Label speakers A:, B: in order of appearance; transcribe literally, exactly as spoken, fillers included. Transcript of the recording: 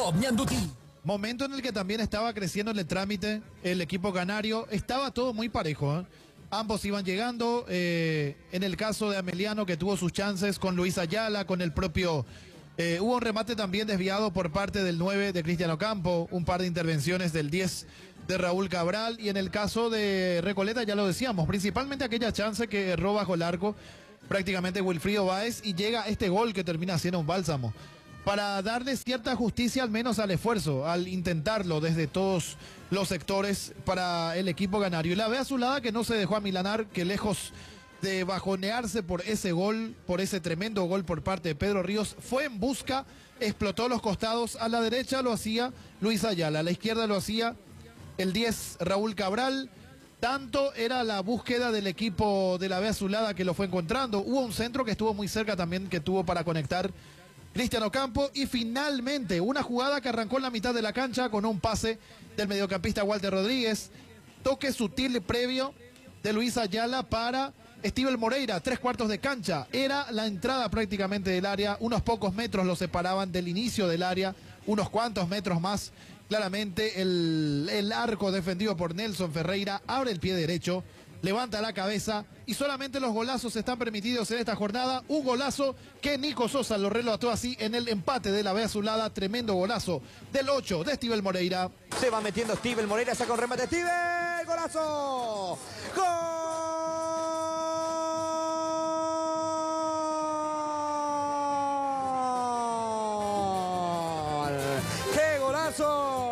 A: Top Ñandutí.
B: Momento en el que también estaba creciendo en el trámite el equipo canario. Estaba todo muy parejo, ¿eh? Ambos iban llegando. Eh, en el caso de Ameliano, que tuvo sus chances con Luis Ayala, con el propio... Eh, hubo un remate también desviado por parte del nueve de Cristiano Campo, un par de intervenciones del diez de Raúl Cabral. Y en el caso de Recoleta, ya lo decíamos, principalmente aquella chance que erró bajo el arco prácticamente Wilfrido Báez, y llega este gol que termina siendo un bálsamo para darle cierta justicia al menos al esfuerzo, al intentarlo desde todos los sectores para el equipo canario. Y la ve azulada que no se dejó amilanar, que lejos de bajonearse por ese gol, por ese tremendo gol por parte de Pedro Ríos, fue en busca, explotó los costados. A la derecha lo hacía Luis Ayala, a la izquierda lo hacía el diez Raúl Cabral. Tanto era la búsqueda del equipo de la B azulada que lo fue encontrando. Hubo un centro que estuvo muy cerca también, que tuvo para conectar Cristiano Campo, y finalmente una jugada que arrancó en la mitad de la cancha con un pase del mediocampista Walter Rodríguez, toque sutil previo de Luis Ayala para Steven Moreira, tres cuartos de cancha. Era la entrada prácticamente del área, unos pocos metros lo separaban del inicio del área, unos cuantos metros más. Claramente el, el arco defendido por Nelson Ferreira abre el pie derecho, levanta la cabeza, y solamente los golazos están permitidos en esta jornada. Un golazo que Nico Sosa lo relató así en el empate de la B azulada. Tremendo golazo del ocho de Steven Moreira.
C: Se va metiendo Steven Moreira, saca un remate. Steven, golazo. ¡Gol! ¡Qué golazo!